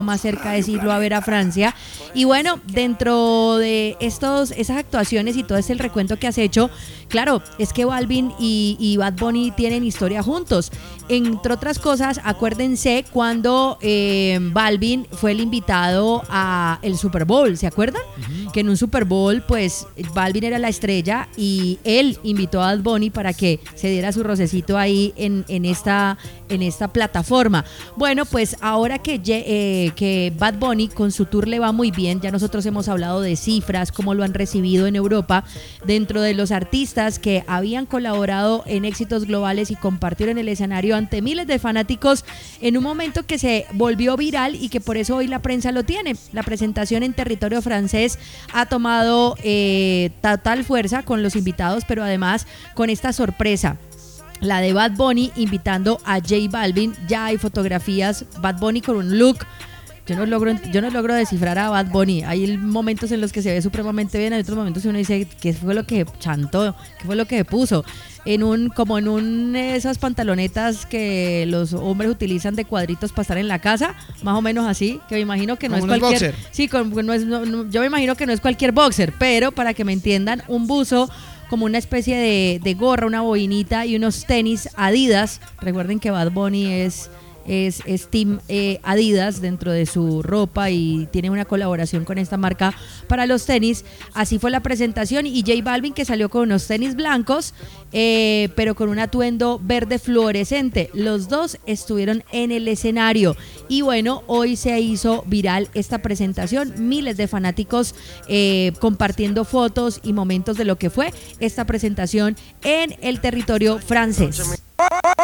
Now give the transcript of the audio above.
más cerca es irlo a ver a Francia. Y bueno, dentro de esas actuaciones y todo el recuento que has hecho, claro, es que Balvin y Bad Bunny tienen historia juntos. Entre otras cosas, acuérdense cuando Balvin fue el invitado a el Super Bowl, ¿se acuerdan? Que en un Super Bowl, pues Balvin era la estrella y él invitó a Bad Bunny para que se diera su rocecito ahí en esta plataforma. Bueno, pues ahora que Bad Bunny con su tour le va muy bien, ya nosotros hemos hablado de cifras, cómo lo han recibido en Europa, dentro de los artistas que habían colaborado en éxitos globales y compartieron el escenario ante miles de fanáticos en un momento que se volvió viral y que por eso hoy la prensa lo tiene. La presentación en territorio francés ha tomado total fuerza con los invitados, pero además con esta sorpresa, la de Bad Bunny invitando a J Balvin. Ya hay fotografías, Bad Bunny con un look. Yo no logro descifrar a Bad Bunny. Hay momentos en los que se ve supremamente bien, hay otros momentos en uno dice qué fue lo que chantó, qué fue lo que puso. Como en esas pantalonetas que los hombres utilizan de cuadritos para estar en la casa, más o menos así, que me imagino que no es cualquier boxer. Sí, yo me imagino que no es cualquier boxer, pero para que me entiendan, un buzo como una especie de gorra, una boinita y unos tenis Adidas. Recuerden que Bad Bunny es Team Adidas dentro de su ropa y tiene una colaboración con esta marca para los tenis. Así fue la presentación y J Balvin, que salió con unos tenis blancos pero con un atuendo verde fluorescente. Los dos estuvieron en el escenario y bueno, hoy se hizo viral esta presentación, miles de fanáticos compartiendo fotos y momentos de lo que fue esta presentación en el territorio francés.